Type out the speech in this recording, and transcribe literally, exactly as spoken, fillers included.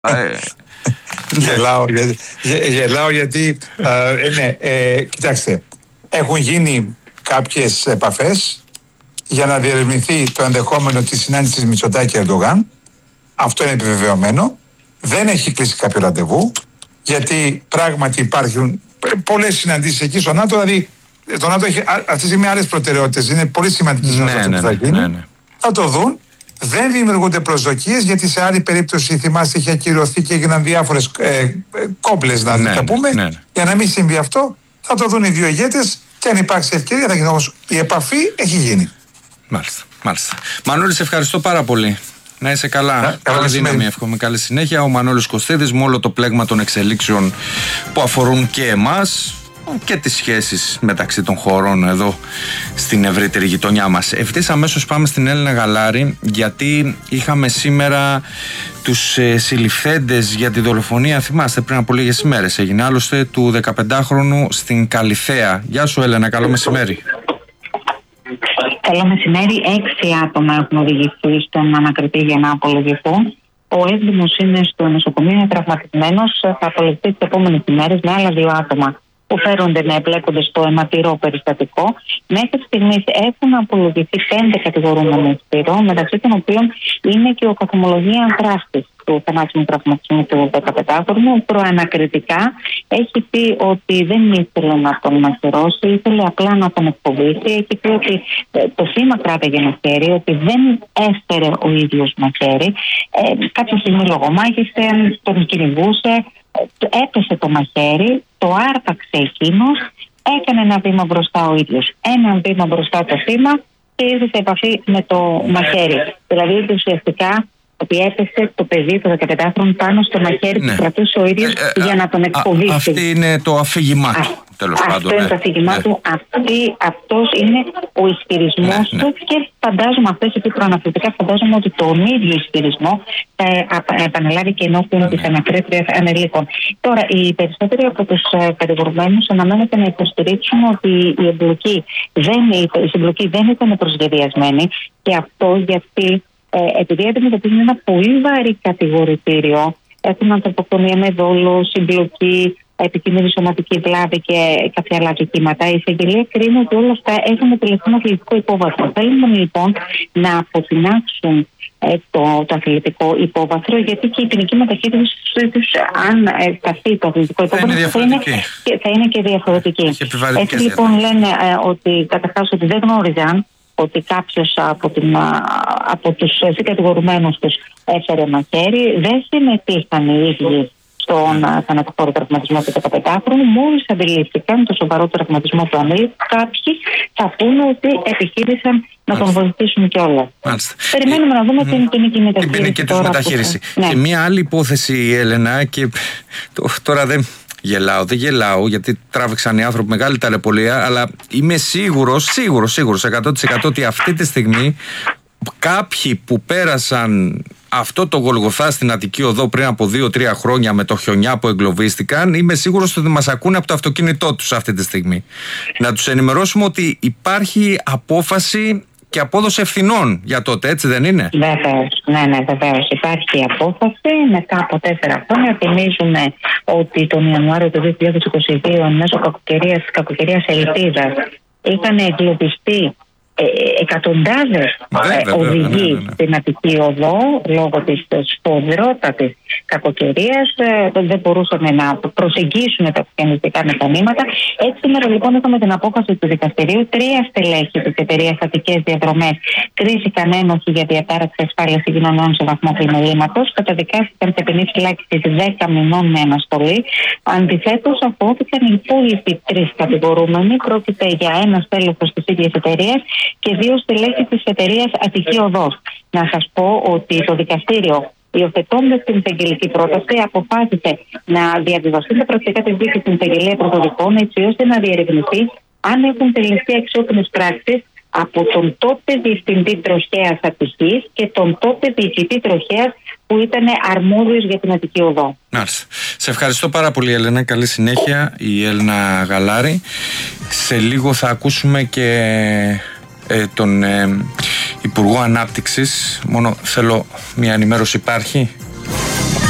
Ε, γελάω, για, γε, γελάω γιατί ε, ναι, ε, κοιτάξτε, έχουν γίνει κάποιες επαφές για να διερευνηθεί το ενδεχόμενο της συνάντησης Μητσοτάκη Ερντογάν. Αυτό είναι επιβεβαιωμένο. Δεν έχει κλείσει κάποιο ραντεβού, γιατί πράγματι υπάρχουν πολλές συναντήσεις εκεί στο ΝΑΤΟ. Δηλαδή το ΝΑΤΟ έχει αυτή τη στιγμή άλλες προτεραιότητες. Είναι πολύ σημαντική ναι, ναι, ναι, που θα γίνει. Ναι, ναι. Θα το δουν. Δεν δημιουργούνται προσδοκίες, γιατί σε άλλη περίπτωση, θυμάστε, είχε ακυρωθεί και έγιναν διάφορες ε, ε, κόμπλες, να ναι, τα πούμε. Ναι, ναι. Για να μην συμβεί αυτό, θα το δουν οι δύο ηγέτες και αν υπάρξει ευκαιρία θα γίνει. Όμως η επαφή έχει γίνει. Μάλιστα. μάλιστα. Μανώλη, σε ευχαριστώ πάρα πολύ. Να είσαι καλά. Να, καλή δύναμη, εύχομαι. Καλή συνέχεια. Ο Μανώλης Κωστίδης, με όλο το πλέγμα των εξελίξεων που αφορούν και εμάς και τις σχέσεις μεταξύ των χωρών εδώ στην ευρύτερη γειτονιά μας. Ευθύς αμέσως πάμε στην Έλενα Γαλάρη, γιατί είχαμε σήμερα τους ε, συλληφθέντες για τη δολοφονία, θυμάστε, πριν από λίγες ημέρες έγινε, άλλωστε, του δεκαπεντάχρονου στην Καλιθέα. Γεια σου Έλενα, καλό μεσημέρι. Καλό μεσημέρι. Έξι άτομα έχουν οδηγηθεί στον ανακριτή για να απολογηθούν. Ο έντιμος είναι στο νοσοκομείο, είναι τραυματισμένος. Θα απολογηθεί τις επόμενες ημέρες με άλλα δύο άτομα που φέρονται να εμπλέκονται στο αιματηρό περιστατικό. Μέχρι στιγμής έχουν απολογηθεί πέντε κατηγορούμενοι αιματηρό, μεταξύ των οποίων είναι και ο καθομολογία δράστης του θανάσιμου τραυματισμού του δεκαπεντάχρονου. Προανακριτικά έχει πει ότι δεν ήθελε να τον μαχαιρώσει, ήθελε απλά να τον εκφοβήσει. Έχει πει ότι το θύμα κράταγε μαχαίρι, ότι δεν έφερε ο ίδιος μαχαίρι. Ε, κάποια στιγμή λογομάχησε, τον κυνηγούσε. Έπεσε το μαχαίρι, το άρπαξε εκείνος, έκανε ένα βήμα μπροστά ο ίδιος, ένα βήμα μπροστά το θύμα και ήρθε σε επαφή με το μαχαίρι. Δηλαδή ουσιαστικά ότι έπεσε το παιδί, το δεκαπεντάχρονο, πάνω στο μαχαίρι ναι. που κρατούσε ο ίδιος ε, ε, για να τον εκφοβήσει. Αυτή είναι το αφήγημά του. Τέλος Αυτό πάντων, είναι ναι. το αφήγημά ναι. του. Αυτή, αυτός είναι ο ισχυρισμός ναι, του ναι. και φαντάζομαι, αυτές οι προαναφερθικά, φαντάζομαι ότι τον ίδιο ισχυρισμό θα επαναλάβει και ενώπιον ναι. της ανακρίτριας ανελίκων. Τώρα, οι περισσότεροι από τους κατηγορουμένους αναμένεται να υποστηρίξουν ότι η εμπλοκή δεν, η συμπλοκή δεν ήταν προσγεδιασμένη, και αυτό γιατί ε, επειδή αντιμετωπίζουν ένα πολύ βαρύ κατηγορητήριο, έχουν ανθρωποκτονία με δόλο, συμπλοκή, επικίνδυνη σωματική βλάβη και κάποια άλλα δικήματα. Η εισαγγελία κρίνει ότι όλα αυτά έχουν επιλεχθεί με αθλητικό υπόβαθρο. Θέλουν λοιπόν να αποτινάξουν ε, το, το αθλητικό υπόβαθρο, γιατί και η ποινική μεταχείριση τους, αν ε, σταθεί το αθλητικό υπόβαθρο, θα είναι, και, θα είναι και διαφορετική. Έτσι λοιπόν λένε ε, ότι καταρχάς ότι δεν γνώριζαν ότι κάποιος από, την, από τους συγκατηγορουμένους τους έφερε μαχαίρι, δεν συμμετείχαν οι ίδιοι στον θανατηφόρο τραυματισμό του δεκαπεντάχρονου. Μόλις αντιλήφθηκαν το σοβαρό τραυματισμό του ανήλικου, κάποιοι θα πούνε ότι επιχείρησαν να τον βοηθήσουν κιόλας. Περιμένουμε να δούμε την ποινική μεταχείριση. Την ποινική τους μεταχείριση. Ναι. Και μία άλλη υπόθεση, Έλενα, και τώρα δεν γελάω, δεν γελάω, γιατί τράβηξαν οι άνθρωποι μεγάλη ταλαιπωρία, αλλά είμαι σίγουρος, σίγουρος, σίγουρος, εκατό τοις εκατό ότι αυτή τη στιγμή κάποιοι που πέρασαν αυτό το Γολγοθά στην Αττική Οδό πριν από δύο τρία χρόνια με το χιονιά που εγκλωβίστηκαν, είμαι σίγουρος ότι μας ακούνε από το αυτοκίνητό τους αυτή τη στιγμή. Να τους ενημερώσουμε ότι υπάρχει απόφαση και απόδοση ευθυνών για τότε, έτσι δεν είναι? Βεβαίως, ναι, ναι, βεβαίως. Υπάρχει απόφαση μετά από τέσσερα χρόνια. Θυμίζουμε ότι τον Ιανουάριο του δύο χιλιάδες είκοσι δύο, εν μέσω κακοκαιρίας, κακοκαιρίας Ελπίδας, είχαν εγκλωβιστεί Ε, εκατοντάδες ε, οδηγοί ναι, ναι, ναι. στην Αττική Οδό λόγω της σφοδρότατης κακοκαιρίας, ε, δεν μπορούσαν να προσεγγίσουν τα πιανιστικά μηχανήματα. Έτσι σήμερα λοιπόν είχαμε την απόφαση του δικαστηρίου. Τρία στελέχη της εταιρείας Αττικές Διαδρομές κρίθηκαν ένοχοι για διατάραξη ασφάλειας συγκοινωνιών σε βαθμό πλημελήματος. Καταδικάστηκαν σε ποινή φυλάκισης δέκα μηνών με αναστολή. Αντιθέτως, απόθηκαν οι υπόλοιποι τρεις κατηγορούμενοι. Πρόκειται για ένα στέλεχος της ίδιας εταιρείας και δύο στελέχη της εταιρείας Αττική Οδός. Να σας πω ότι το δικαστήριο, υιοθετώντας την εισαγγελική πρόταση, αποφάσισε να διαβιβαστούν τα πρακτικά της δίκης στην εισαγγελία πρωτοδικών, έτσι ώστε να διερευνηθεί αν έχουν τελεστεί αξιόπινες πράξεις από τον τότε διευθυντή τροχέας Αττικής και τον τότε διοικητή τροχέας που ήταν αρμόδιος για την Αττική Οδό. Μάλιστα. Σε ευχαριστώ πάρα πολύ, Έλενα. Καλή συνέχεια. Η Έλενα Γαλάρη. Σε λίγο θα ακούσουμε και ε, τον ε, Υπουργό Ανάπτυξης. Μόνο θέλω μια ενημέρωση. Υπάρχει